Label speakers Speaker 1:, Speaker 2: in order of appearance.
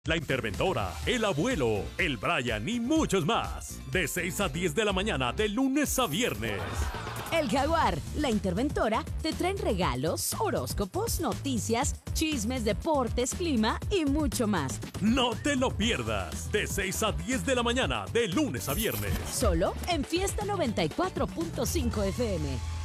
Speaker 1: La Interventora, el Abuelo, el Brian y muchos más. De 6 a 10 de la mañana, de lunes a viernes.
Speaker 2: El Jaguar, la Interventora, te traen regalos, horóscopos, noticias, chismes, deportes, clima y mucho más.
Speaker 1: No te lo pierdas. De 6 a 10 de la mañana, de lunes a viernes.
Speaker 2: Solo en Fiesta 94.5 FM.